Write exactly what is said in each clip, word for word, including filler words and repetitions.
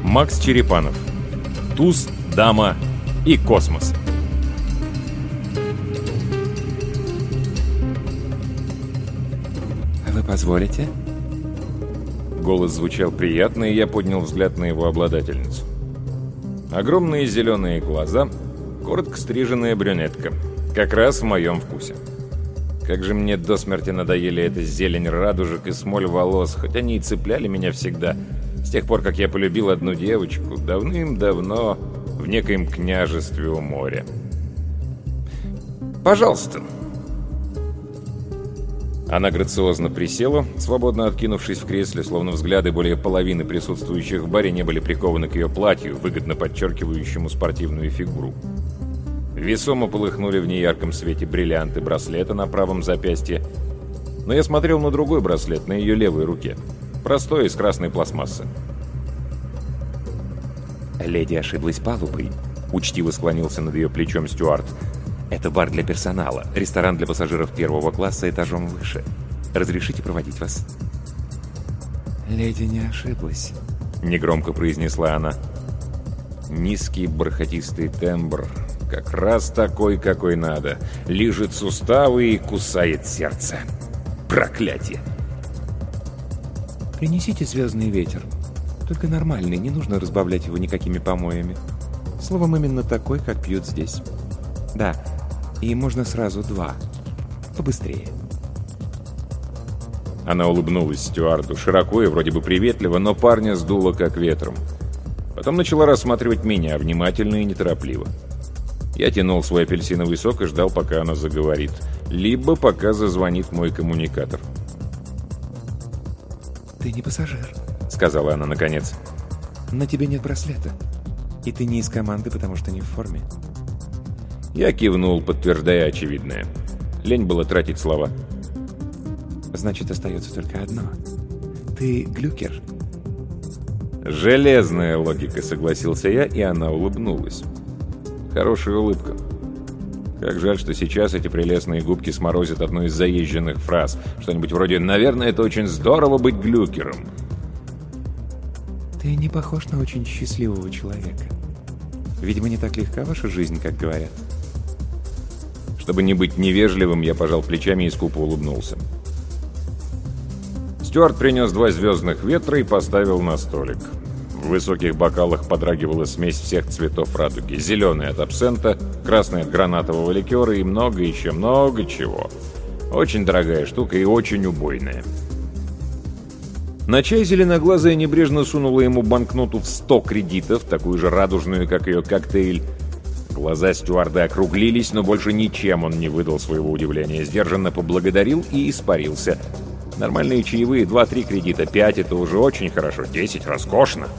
Макс Черепанов. Туз, дама и космос. Вы позволите? Голос звучал приятно, и я поднял взгляд на его обладательницу. Огромные зеленые глаза, коротко стриженная брюнетка. Как раз в моем вкусе. Как же мне до смерти надоели эта зелень радужек и смоль волос, хоть они и цепляли меня всегда, с тех пор, как я полюбил одну девочку, давным-давно в некоем княжестве у моря. «Пожалуйста». Она грациозно присела, свободно откинувшись в кресле, словно взгляды более половины присутствующих в баре не были прикованы к ее платью, выгодно подчеркивающему спортивную фигуру. Весомо полыхнули в неярком свете бриллианты браслета на правом запястье, но я смотрел на другой браслет, на ее левой руке, простой, из красной пластмассы. «Леди ошиблась палубой», — учтиво склонился над ее плечом стюард. «Это бар для персонала, ресторан для пассажиров первого класса этажом выше. Разрешите проводить вас?» «Леди не ошиблась», — негромко произнесла она. Низкий бархатистый тембр, как раз такой, какой надо. Лижет суставы и кусает сердце. Проклятие! «Принесите звездный ветер. Только нормальный, не нужно разбавлять его никакими помоями. Словом, именно такой, как пьют здесь. Да, и можно сразу два. Побыстрее». Она улыбнулась стюарду, широко и вроде бы приветливо, но парня сдуло как ветром. Потом начала рассматривать меня внимательно и неторопливо. Я тянул свой апельсиновый сок и ждал, пока она заговорит. Либо пока зазвонит мой коммуникатор. «Ты не пассажир», — сказала она наконец. «На тебе нет браслета. И ты не из команды, потому что не в форме». Я кивнул, подтверждая очевидное. Лень было тратить слова. «Значит, остается только одно. Ты глюкер». «Железная логика», — согласился я, и она улыбнулась. Хорошая улыбка. Как жаль, что сейчас эти прелестные губки сморозят одну из заезженных фраз. Что-нибудь вроде «наверное, это очень здорово быть глюкером». «Ты не похож на очень счастливого человека. Видимо, не так легка ваша жизнь, как говорят». Чтобы не быть невежливым, я пожал плечами и скупо улыбнулся. Стюарт принес два звездных ветра и поставил на столик. В высоких бокалах подрагивала смесь всех цветов радуги. Зеленый от абсента, красный от гранатового ликера и много еще много чего. Очень дорогая штука и очень убойная. На чай зеленоглазая небрежно сунула ему банкноту в сто кредитов, такую же радужную, как ее коктейль. Глаза стюарда округлились, но больше ничем он не выдал своего удивления. Сдержанно поблагодарил и испарился. Нормальные чаевые два-три кредита, пять — это уже очень хорошо, десять — роскошно.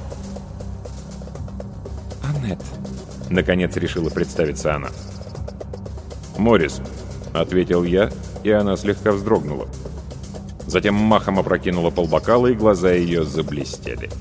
«Аннет», — наконец решила представиться она. «Моррис», — ответил я, и она слегка вздрогнула. Затем махом опрокинула полбокала, и глаза ее заблестели.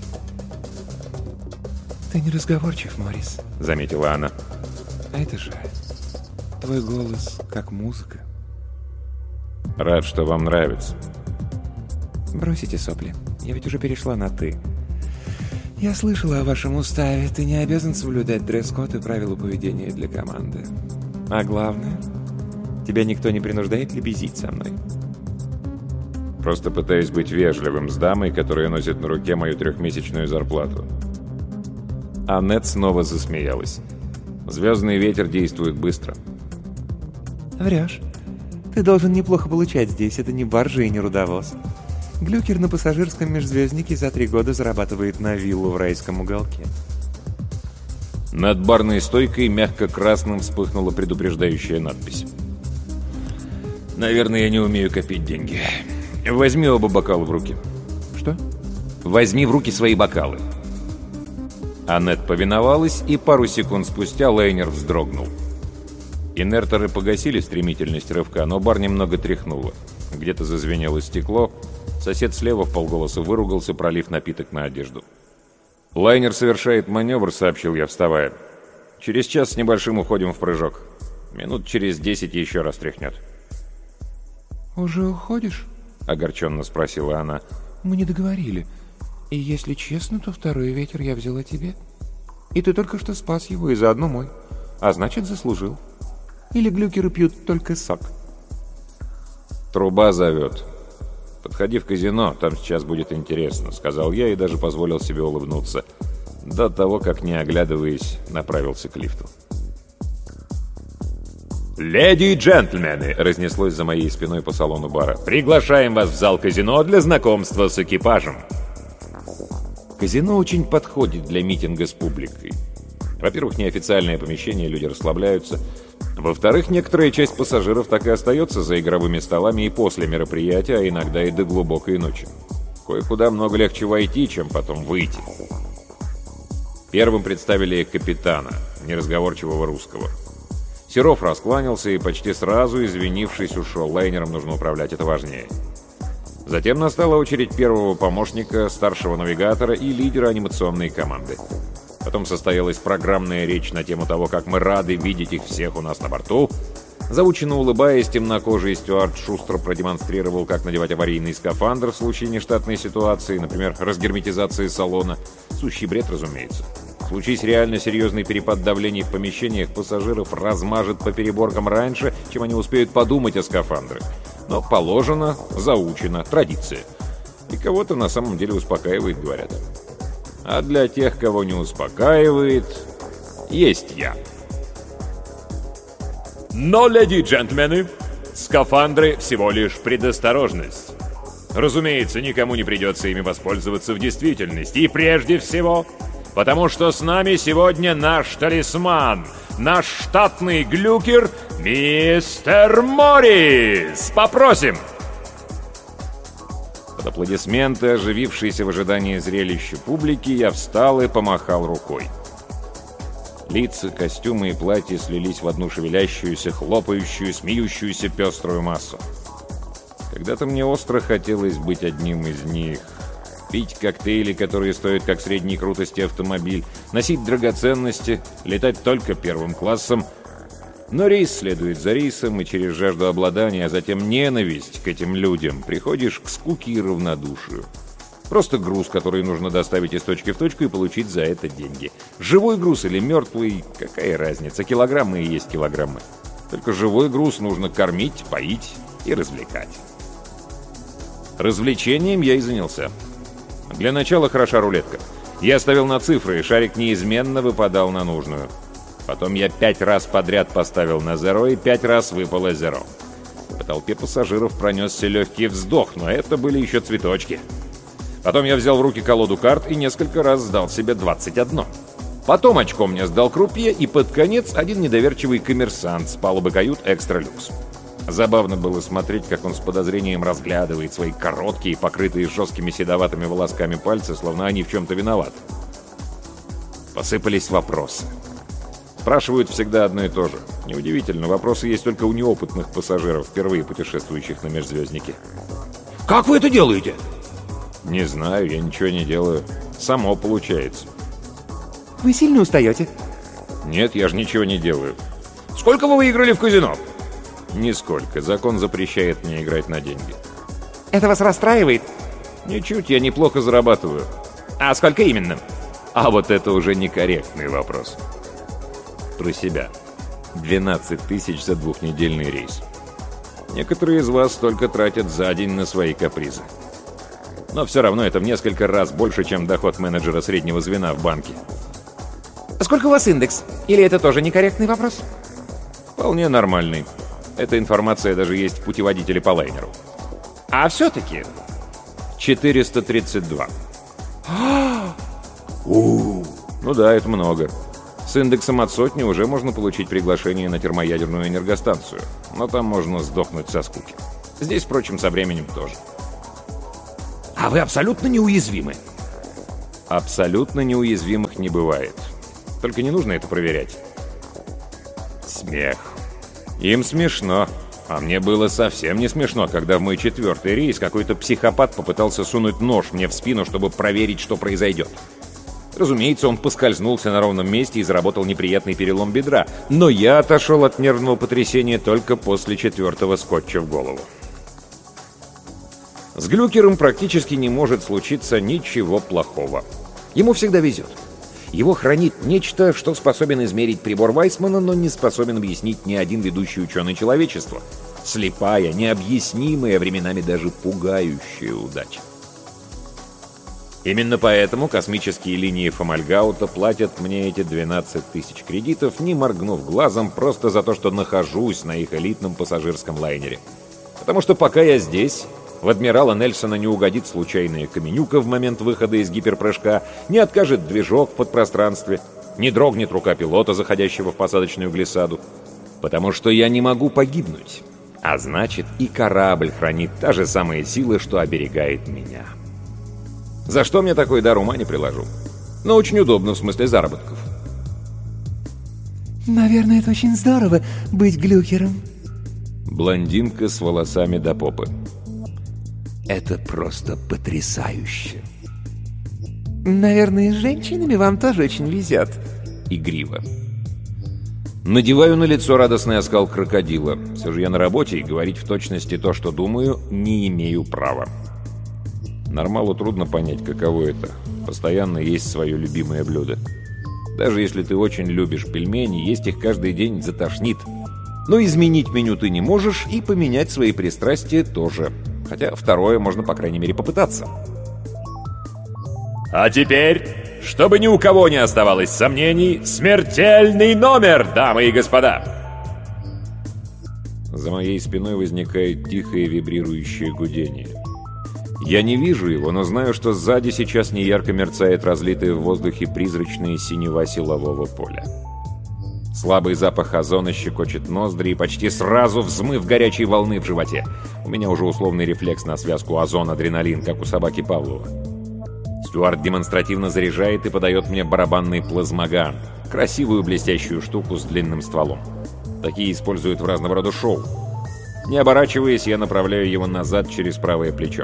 «Ты неразговорчив, Моррис», — заметила она. «А это жаль. Твой голос как музыка». «Рад, что вам нравится». «Бросите сопли. Я ведь уже перешла на «ты». Я слышала о вашем уставе. Ты не обязан соблюдать дресс-код и правила поведения для команды. А главное, тебя никто не принуждает лебезить со мной». «Просто пытаюсь быть вежливым с дамой, которая носит на руке мою трехмесячную зарплату». Аннет снова засмеялась. «Звездный ветер действует быстро». «Врешь. Ты должен неплохо получать здесь. Это не баржа и не рудовоз. Глюкер на пассажирском межзвезднике за три года зарабатывает на виллу в райском уголке». Над барной стойкой мягко красным вспыхнула предупреждающая надпись. «Наверное, я не умею копить деньги. Возьми оба бокала в руки». «Что?» «Возьми в руки свои бокалы». Аннет повиновалась, и пару секунд спустя лайнер вздрогнул. Инерторы погасили стремительность рывка, но бар немного тряхнуло. Где-то зазвенело стекло. Сосед слева вполголоса выругался, пролив напиток на одежду. «Лайнер совершает маневр», — сообщил я, вставая. «Через час с небольшим уходим в прыжок. Минут через десять еще раз тряхнет». «Уже уходишь?» — огорченно спросила она. «Мы не договорили. И если честно, то второй ветер я взяла тебе. И ты только что спас его, и заодно мой. А значит, заслужил. Или глюкеры пьют только сок. «Труба зовет. Подходи в казино, там сейчас будет интересно», — сказал я и даже позволил себе улыбнуться. До того, как, не оглядываясь, направился к лифту. «Леди и джентльмены!» — разнеслось за моей спиной по салону бара. «Приглашаем вас в зал казино для знакомства с экипажем!» Казино очень подходит для митинга с публикой. Во-первых, неофициальное помещение, люди расслабляются. Во-вторых, некоторая часть пассажиров так и остается за игровыми столами и после мероприятия, а иногда и до глубокой ночи. Кое-куда много легче войти, чем потом выйти. Первым представили капитана, неразговорчивого русского. Серов раскланялся и почти сразу, извинившись, ушел. Лайнером нужно управлять, это важнее. Затем настала очередь первого помощника, старшего навигатора и лидера анимационной команды. Потом состоялась программная речь на тему того, как мы рады видеть их всех у нас на борту. Заученно улыбаясь, темнокожий стюард шустро продемонстрировал, как надевать аварийный скафандр в случае нештатной ситуации, например, разгерметизации салона. Сущий бред, разумеется. Случись реально серьезный перепад давлений в помещениях, пассажиров размажет по переборкам раньше, чем они успеют подумать о скафандрах. Но положено, заучено, традиция. И кого-то на самом деле успокаивает, говорят. А для тех, кого не успокаивает, есть я. Но, леди и джентльмены, скафандры всего лишь предосторожность. Разумеется, никому не придется ими воспользоваться в действительности. И прежде всего, потому что с нами сегодня наш талисман, наш штатный глюкер мистер Моррис. Попросим! Под аплодисменты, оживившиеся в ожидании зрелища публики, я встал и помахал рукой. Лица, костюмы и платья слились в одну шевелящуюся, хлопающую, смеющуюся пеструю массу. Когда-то мне остро хотелось быть одним из них. Пить коктейли, которые стоят как средней крутости автомобиль, носить драгоценности, летать только первым классом. Но рейс следует за рейсом, и через жажду обладания, а затем ненависть к этим людям, приходишь к скуке и равнодушию. Просто груз, который нужно доставить из точки в точку и получить за это деньги. Живой груз или мертвый, какая разница, килограммы и есть килограммы. Только живой груз нужно кормить, поить и развлекать. Развлечением я и занялся. Для начала хороша рулетка. Я ставил на цифры, и шарик неизменно выпадал на нужную. Потом я пять раз подряд поставил на зеро, и пять раз выпало зеро. По толпе пассажиров пронесся легкий вздох, но это были еще цветочки. Потом я взял в руки колоду карт и несколько раз сдал себе двадцать одно. Потом очко мне сдал крупье, и под конец один недоверчивый коммерсант с палубы кают экстра люкс. Забавно было смотреть, как он с подозрением разглядывает свои короткие, покрытые жесткими седоватыми волосками пальцы, словно они в чем-то виноваты. Посыпались вопросы. Спрашивают всегда одно и то же. Неудивительно, вопросы есть только у неопытных пассажиров, впервые путешествующих на межзвезднике. «Как вы это делаете?» Не знаю, я ничего не делаю. Само получается. Вы сильно устаете? Нет, я же ничего не делаю. Сколько вы выиграли в казино? Нисколько. Закон запрещает мне играть на деньги. Это вас расстраивает? Ничуть, я неплохо зарабатываю. А сколько именно? А вот это уже некорректный вопрос. Про себя. двенадцать тысяч за двухнедельный рейс. Некоторые из вас только тратят за день на свои капризы. Но все равно это в несколько раз больше, чем доход менеджера среднего звена в банке. Сколько у вас индекс? Или это тоже некорректный вопрос? Вполне нормальный. Эта информация даже есть в путеводителе по лайнеру. А все-таки... четыреста тридцать два. Ну да, это много. С индексом от сотни уже можно получить приглашение на термоядерную энергостанцию. Но там можно сдохнуть со скуки. Здесь, впрочем, со временем тоже. А вы абсолютно неуязвимы. Абсолютно неуязвимых не бывает. Только не нужно это проверять. Смех. Им смешно. А мне было совсем не смешно, когда в мой четвертый рейс какой-то психопат попытался сунуть нож мне в спину, чтобы проверить, что произойдет. Разумеется, он поскользнулся на ровном месте и заработал неприятный перелом бедра. Но я отошел от нервного потрясения только после четвертого скотча в голову. С Глюкером практически не может случиться ничего плохого. Ему всегда везет. Его хранит нечто, что способен измерить прибор Вайсмана, но не способен объяснить ни один ведущий ученый человечества. Слепая, необъяснимая, временами даже пугающая удача. Именно поэтому космические линии Фомальгаута платят мне эти двенадцать тысяч кредитов, не моргнув глазом, просто за то, что нахожусь на их элитном пассажирском лайнере. Потому что пока я здесь, в адмирала Нельсона не угодит случайная каменюка в момент выхода из гиперпрыжка, не откажет движок в подпространстве, не дрогнет рука пилота, заходящего в посадочную глиссаду. Потому что я не могу погибнуть. А значит, и корабль хранит та же самая сила, что оберегает меня. За что мне такой дар ума не приложу. Но очень удобно в смысле заработков. Наверное, это очень здорово быть глюкером. Блондинка с волосами до попы. Это просто потрясающе. Наверное, с женщинами вам тоже очень везет. Игриво. Надеваю на лицо радостный оскал крокодила. Все же я на работе, и говорить в точности то, что думаю, не имею права. Нормалу трудно понять, каково это. Постоянно есть свое любимое блюдо. Даже если ты очень любишь пельмени, есть их каждый день затошнит. Но изменить меню ты не можешь, и поменять свои пристрастия тоже. Хотя второе можно, по крайней мере, попытаться. А теперь, чтобы ни у кого не оставалось сомнений, смертельный номер, дамы и господа! За моей спиной возникает тихое вибрирующее гудение. Я не вижу его, но знаю, что сзади сейчас неярко мерцает разлитое в воздухе призрачное синева силового поля. Слабый запах озона щекочет ноздри, и почти сразу взмыв горячей волны в животе. У меня уже условный рефлекс на связку озон-адреналин, как у собаки Павлова. Стюарт демонстративно заряжает и подает мне барабанный плазмоган. Красивую блестящую штуку с длинным стволом. Такие используют в разного рода шоу. Не оборачиваясь, я направляю его назад через правое плечо.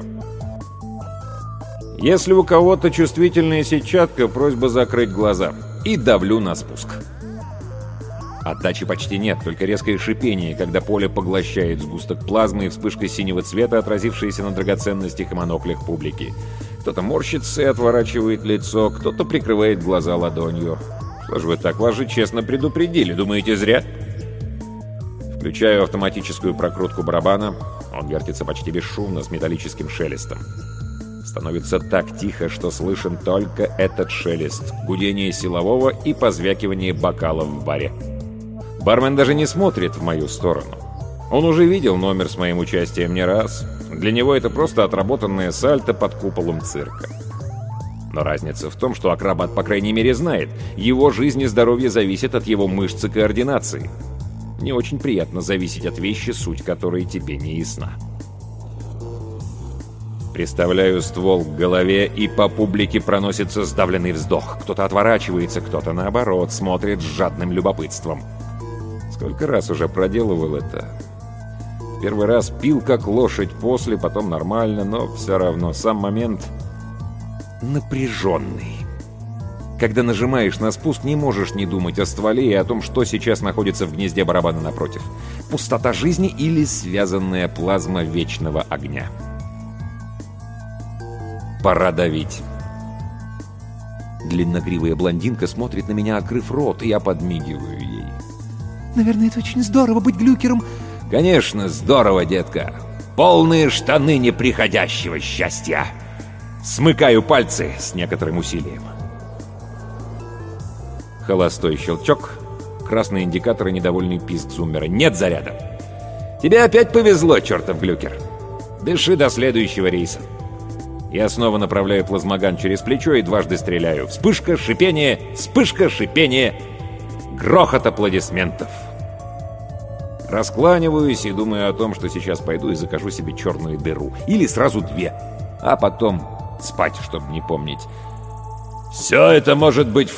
Если у кого-то чувствительная сетчатка, просьба закрыть глаза. И давлю на спуск. Отдачи почти нет, только резкое шипение, когда поле поглощает сгусток плазмы и вспышка синего цвета, отразившаяся на драгоценностях и моноклях публики. Кто-то морщится и отворачивает лицо, кто-то прикрывает глаза ладонью. Что ж вы так, вас же честно предупредили, думаете, зря? Включаю автоматическую прокрутку барабана. Он вертится почти бесшумно, с металлическим шелестом. Становится так тихо, что слышен только этот шелест, гудение силового и позвякивание бокалов в баре. Бармен даже не смотрит в мою сторону. Он уже видел номер с моим участием не раз. Для него это просто отработанное сальто под куполом цирка. Но разница в том, что акробат, по крайней мере, знает, его жизнь и здоровье зависят от его мышц и координации. Не очень приятно зависеть от вещи, суть которой тебе не ясна. Приставляю ствол к голове, и по публике проносится сдавленный вздох. Кто-то отворачивается, кто-то, наоборот, смотрит с жадным любопытством. Сколько раз уже проделывал это. Первый раз пил как лошадь, после, потом нормально, но все равно сам момент напряженный. Когда нажимаешь на спуск, не можешь не думать о стволе и о том, что сейчас находится в гнезде барабана напротив. Пустота жизни или связанная плазма вечного огня. Пора давить. Длинногривая блондинка смотрит на меня, открыв рот, и я подмигиваю ей. Наверное, это очень здорово быть глюкером. Конечно, здорово, детка. Полные штаны неприходящего счастья. Смыкаю пальцы с некоторым усилием. Холостой щелчок, красный индикатор и недовольный писк зуммера. Нет заряда. Тебе опять повезло, чертов глюкер. Дыши до следующего рейса. Я снова направляю плазмоган через плечо и дважды стреляю. Вспышка, шипение, вспышка, шипение. Грохот аплодисментов. Раскланиваюсь и думаю о том, что сейчас пойду и закажу себе черную дыру. Или сразу две. А потом спать, чтобы не помнить. Все это может быть